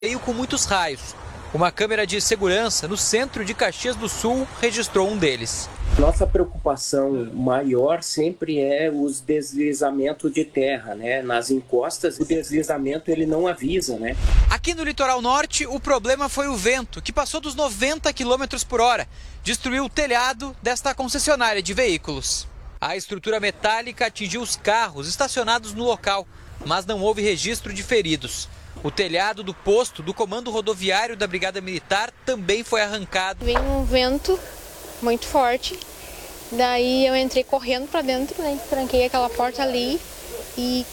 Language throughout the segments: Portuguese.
Veio com muitos raios. Uma câmera de segurança no centro de Caxias do Sul registrou um deles. Nossa preocupação maior sempre é os deslizamentos de terra, né? Nas encostas, o deslizamento ele não avisa, né? Aqui no litoral norte, o problema foi o vento, que passou dos 90 km por hora. Destruiu o telhado desta concessionária de veículos. A estrutura metálica atingiu os carros estacionados no local, mas não houve registro de feridos. O telhado do posto do Comando Rodoviário da Brigada Militar também foi arrancado. Veio um vento muito forte, daí eu entrei correndo para dentro, né? Tranquei aquela porta ali e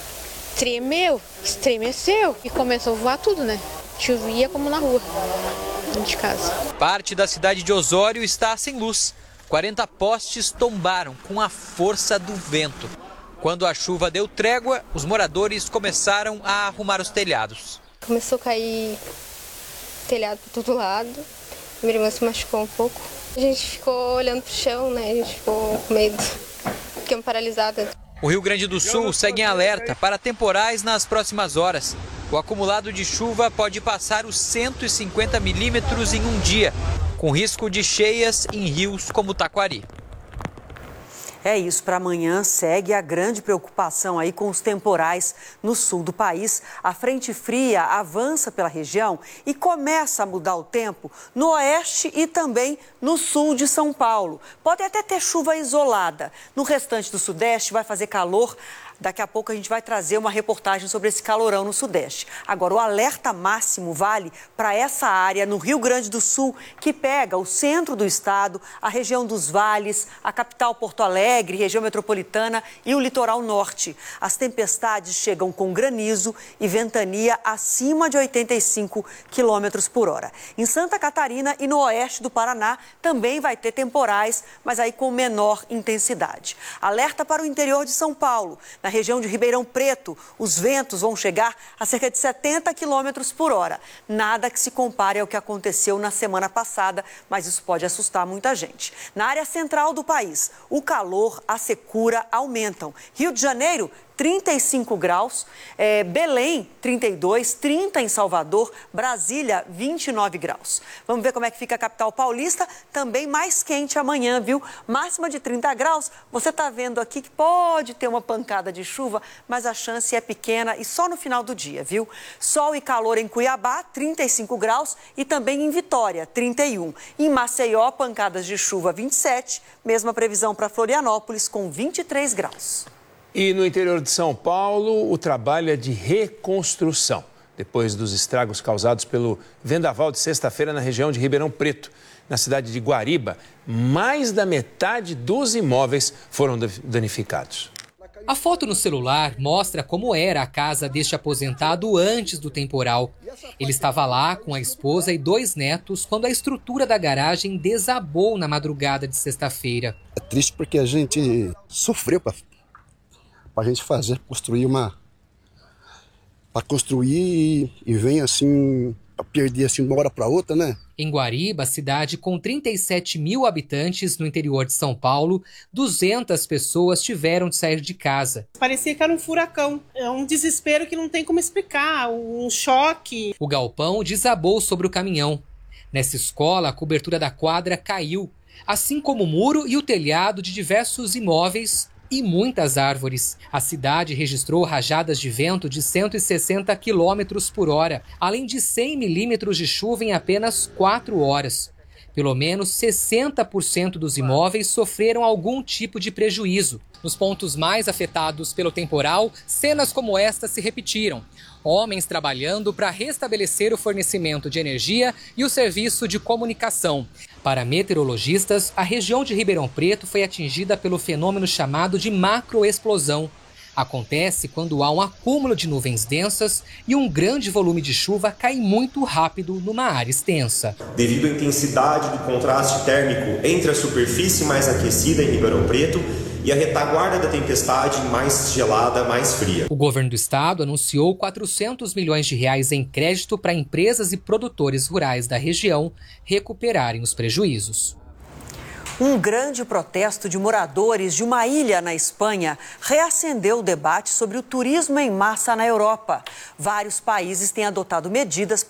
estremeceu e começou a voar tudo, né? Chovia como na rua, dentro de casa. Parte da cidade de Osório está sem luz. 40 postes tombaram com a força do vento. Quando a chuva deu trégua, os moradores começaram a arrumar os telhados. Começou a cair telhado por todo lado, minha irmã se machucou um pouco. A gente ficou olhando pro chão, né? A gente ficou com medo, ficamos paralisadas. O Rio Grande do Sul segue em alerta para temporais nas próximas horas. O acumulado de chuva pode passar os 150 milímetros em um dia, com risco de cheias em rios como Taquari. É isso, para amanhã segue a grande preocupação aí com os temporais no sul do país. A frente fria avança pela região e começa a mudar o tempo no oeste e também no sul de São Paulo. Pode até ter chuva isolada. No restante do sudeste vai fazer calor. Daqui a pouco a gente vai trazer uma reportagem sobre esse calorão no Sudeste. Agora, o alerta máximo vale para essa área no Rio Grande do Sul, que pega o centro do estado, a região dos vales, a capital Porto Alegre, região metropolitana e o litoral norte. As tempestades chegam com granizo e ventania acima de 85 km por hora. Em Santa Catarina e no oeste do Paraná também vai ter temporais, mas aí com menor intensidade. Alerta para o interior de São Paulo. Na região de Ribeirão Preto, os ventos vão chegar a cerca de 70 km por hora. Nada que se compare ao que aconteceu na semana passada, mas isso pode assustar muita gente. Na área central do país, o calor, a secura aumentam. Rio de Janeiro, 35 graus, Belém, 32, 30 em Salvador, Brasília, 29 graus. Vamos ver como é que fica a capital paulista, também mais quente amanhã, viu? Máxima de 30 graus, você está vendo aqui que pode ter uma pancada de chuva, mas a chance é pequena e só no final do dia, viu? Sol e calor em Cuiabá, 35 graus e também em Vitória, 31. Em Maceió, pancadas de chuva, 27, mesma previsão para Florianópolis, com 23 graus. E no interior de São Paulo, o trabalho é de reconstrução, depois dos estragos causados pelo vendaval de sexta-feira na região de Ribeirão Preto. Na cidade de Guariba, mais da metade dos imóveis foram danificados. A foto no celular mostra como era a casa deste aposentado antes do temporal. Ele estava lá com a esposa e 2 netos quando a estrutura da garagem desabou na madrugada de sexta-feira. É triste porque a gente sofreu para a gente construir e vem assim, para perder assim de uma hora para outra, né? Em Guariba, cidade com 37 mil habitantes no interior de São Paulo, 200 pessoas tiveram de sair de casa. Parecia que era um furacão, é um desespero que não tem como explicar, um choque. O galpão desabou sobre o caminhão. Nessa escola, a cobertura da quadra caiu, assim como o muro e o telhado de diversos imóveis e muitas árvores. A cidade registrou rajadas de vento de 160 km por hora, além de 100 milímetros de chuva em apenas 4 horas. Pelo menos 60% dos imóveis sofreram algum tipo de prejuízo. Nos pontos mais afetados pelo temporal, cenas como esta se repetiram. Homens trabalhando para restabelecer o fornecimento de energia e o serviço de comunicação. Para meteorologistas, a região de Ribeirão Preto foi atingida pelo fenômeno chamado de macroexplosão. Acontece quando há um acúmulo de nuvens densas e um grande volume de chuva cai muito rápido numa área extensa. Devido à intensidade do contraste térmico entre a superfície mais aquecida em Ribeirão Preto e a retaguarda da tempestade mais gelada, mais fria. O governo do estado anunciou 400 milhões de reais em crédito para empresas e produtores rurais da região recuperarem os prejuízos. Um grande protesto de moradores de uma ilha na Espanha reacendeu o debate sobre o turismo em massa na Europa. Vários países têm adotado medidas